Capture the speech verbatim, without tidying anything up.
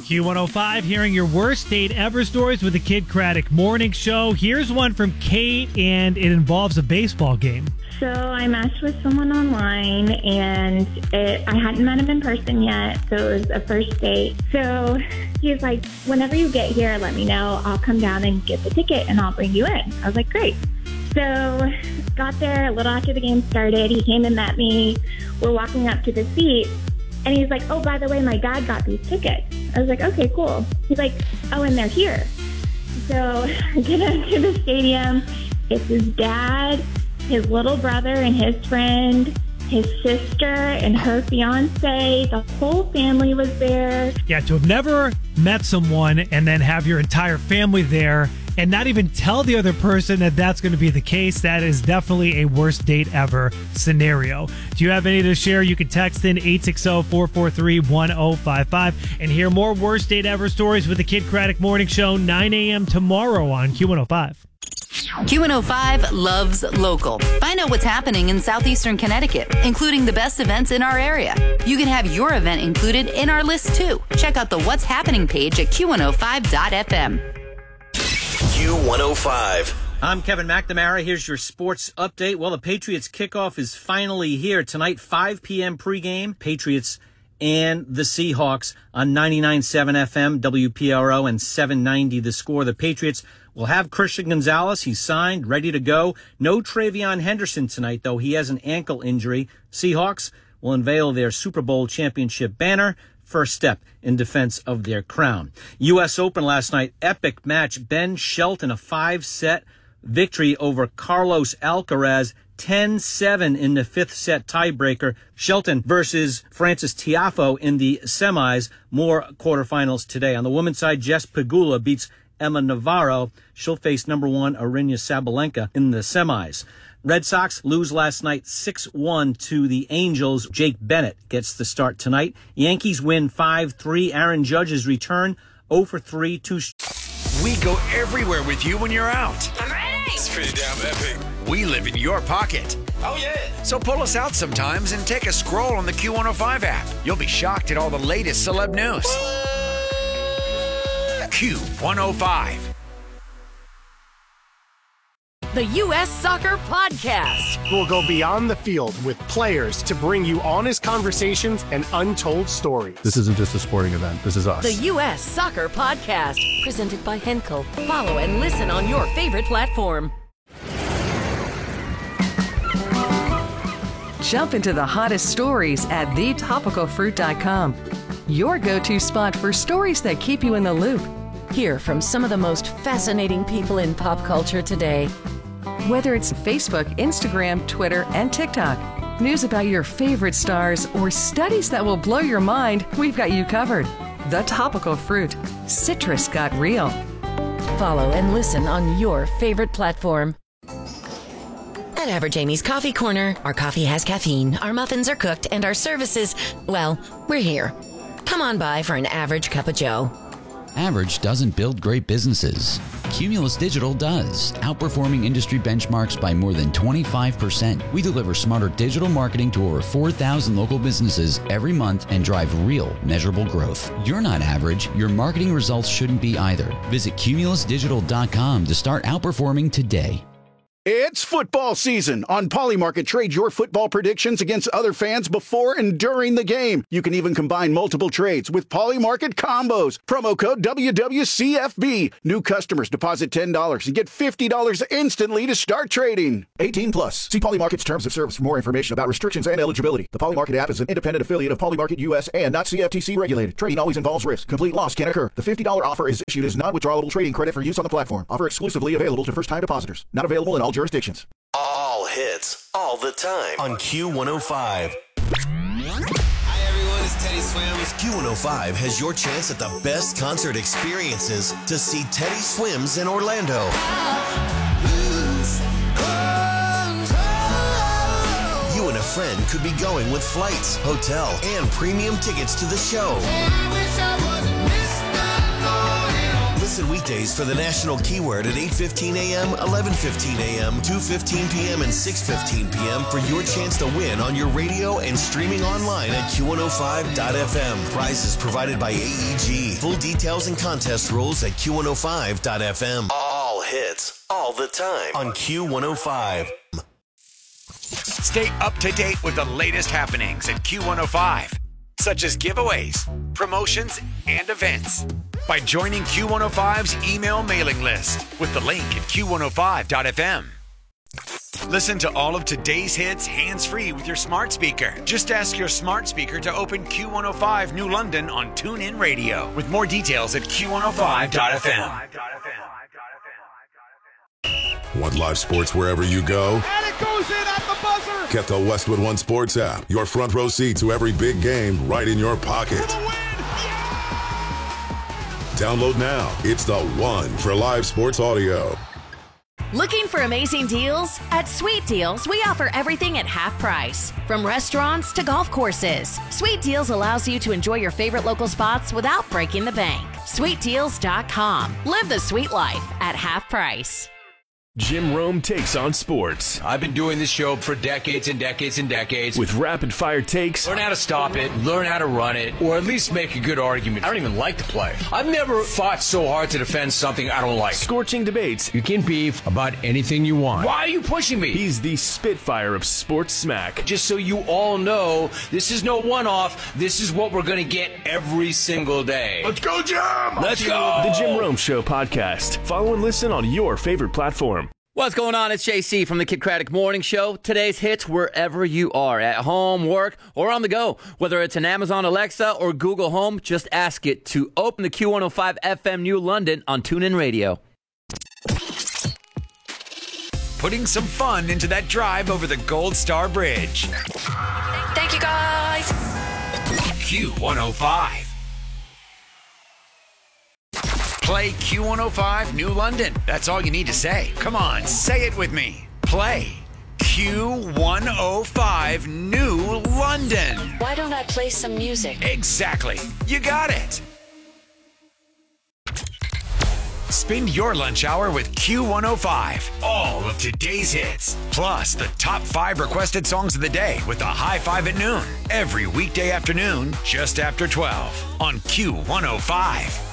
Q one oh five, hearing your worst date ever stories with the Kid Craddock Morning Show. Here's one from Kate, and it involves a baseball game. So I matched with someone online, and it, I hadn't met him in person yet, so it was a first date. So he's like, whenever you get here, let me know. I'll come down and get the ticket, and I'll bring you in. I was like, great. So got there a little after the game started. He came and met me. We're walking up to the seat, and he's like, oh, by the way, my dad got these tickets. I was like, okay, cool. He's like, oh, and they're here. So I get into the stadium. It's his dad, his little brother and his friend, his sister and her fiance. The whole family was there. Yeah, to have never met someone and then have your entire family there and not even tell the other person that that's going to be the case, that is definitely a worst date ever scenario. Do you have any to share? You can text in eight six zero, four four three, one zero five five and hear more worst date ever stories with the Kid Craddock Morning Show, nine a.m. tomorrow on Q one oh five. Q one oh five loves local. Find out what's happening in southeastern Connecticut, including the best events in our area. You can have your event included in our list, too. Check out the What's Happening page at Q one oh five dot f m. Q one oh five. I'm Kevin McNamara. Here's your sports update. Well, the Patriots kickoff is finally here tonight, five p.m. pregame. Patriots and the Seahawks on ninety-nine point seven F M, W P R O, and seven ninety The Score. The Patriots will have Christian Gonzalez. He's signed, ready to go. No Travion Henderson tonight, though. He has an ankle injury. Seahawks will unveil their Super Bowl championship banner. First step in defense of their crown. U S Open last night, epic match. Ben Shelton, a five-set victory over Carlos Alcaraz, ten seven in the fifth set tiebreaker. Shelton versus Francis Tiafoe in the semis. More quarterfinals today. On the women's side, Jess Pegula beats Emma Navarro. She'll face number one Aryna Sabalenka in the semis. Red Sox lose last night six one to the Angels. Jake Bennett gets the start tonight. Yankees win five three. Aaron Judge's return, oh for three, two. We go everywhere with you when you're out. I'm ready. It's pretty damn epic. We live in your pocket. Oh, yeah. So pull us out sometimes and take a scroll on the Q one oh five app. You'll be shocked at all the latest celeb news. Q one oh five. The U S Soccer Podcast. We'll go beyond the field with players to bring you honest conversations and untold stories. This isn't just a sporting event. This is us. The U S Soccer Podcast. Presented by Henkel. Follow and listen on your favorite platform. Jump into the hottest stories at the topical fruit dot com. Your go-to spot for stories that keep you in the loop. Hear from some of the most fascinating people in pop culture today. Whether it's Facebook, Instagram, Twitter, and TikTok, news about your favorite stars, or studies that will blow your mind, we've got you covered. The Topical Fruit. Citrus got real. Follow and listen on your favorite platform. At Average Amy's Coffee Corner, our coffee has caffeine, our muffins are cooked, and our services, well, we're here. Come on by for an average cup of joe. Average doesn't build great businesses. Cumulus Digital does, outperforming industry benchmarks by more than twenty-five percent. We deliver smarter digital marketing to over four thousand local businesses every month and drive real, measurable growth. You're not average. Your marketing results shouldn't be either. Visit cumulus digital dot com to start outperforming today. It's football season. On Polymarket, trade your football predictions against other fans before and during the game. You can even combine multiple trades with Polymarket combos. Promo code W W C F B. New customers deposit ten dollars and get fifty dollars instantly to start trading. eighteen plus. See Polymarket's terms of service for more information about restrictions and eligibility. The Polymarket app is an independent affiliate of Polymarket U S and not C F T C regulated. Trading always involves risk. Complete loss can occur. The fifty dollars offer is issued as non-withdrawable trading credit for use on the platform. Offer exclusively available to first-time depositors. Not available in all jurisdictions. All hits, all the time on Q one oh five. Hi everyone, it's Teddy Swims. Q one oh five has your chance at the best concert experiences to see Teddy Swims in Orlando. You and a friend could be going with flights, hotel, and premium tickets to the show. Listen weekdays for the national keyword at eight fifteen a.m., eleven fifteen a.m., two fifteen p.m., and six fifteen p.m. for your chance to win on your radio and streaming online at Q one oh five dot f m. Prizes provided by A E G. Full details and contest rules at Q one oh five dot f m. All hits, all the time on Q one oh five. Stay up to date with the latest happenings at Q one oh five, such as giveaways, promotions, and events, by joining Q one oh five's email mailing list with the link at Q one oh five dot f m. Listen to all of today's hits hands-free with your smart speaker. Just ask your smart speaker to open Q one oh five New London on TuneIn Radio. With more details at Q one oh five dot f m. Want live sports wherever you go? And it goes in at the buzzer! Get the Westwood One Sports app. Your front row seat to every big game right in your pocket. Download now. It's the one for live sports audio. Looking for amazing deals? At Sweet Deals, we offer everything at half price. From restaurants to golf courses, Sweet Deals allows you to enjoy your favorite local spots without breaking the bank. sweet deals dot com. Live the sweet life at half price. Jim Rome takes on sports. I've been doing this show for decades and decades and decades. With rapid-fire takes. Learn how to stop it, learn how to run it, or at least make a good argument. I don't even like to play. I've never fought so hard to defend something I don't like. Scorching debates. You can beef about anything you want. Why are you pushing me? He's the Spitfire of sports smack. Just so you all know, this is no one-off. This is what we're going to get every single day. Let's go, Jim! Let's go! The Jim Rome Show podcast. Follow and listen on your favorite platform. What's going on? It's J C from the Kid Craddock Morning Show. Today's hits wherever you are, at home, work, or on the go. Whether it's an Amazon Alexa or Google Home, just ask it to open the Q one oh five F M New London on TuneIn Radio. Putting some fun into that drive over the Gold Star Bridge. Thank you, guys. Q one oh five. Play Q one oh five New London. That's all you need to say. Come on, say it with me. Play Q one oh five New London. Why don't I play some music? Exactly. You got it. Spend your lunch hour with Q one oh five. All of today's hits. Plus the top five requested songs of the day with the high five at noon. Every weekday afternoon, just after twelve on Q one oh five.